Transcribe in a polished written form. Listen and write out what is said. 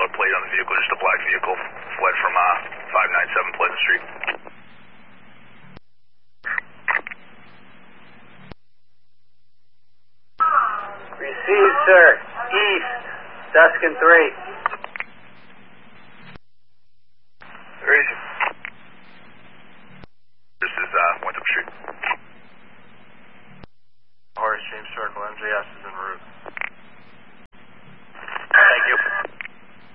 a plate on the vehicle, just a black vehicle, fled from 597 Pleasant Street. Received, sir. East, Duskin 3. Where is he? This is Winthrop Street. Horace James Circle, MJS is en route.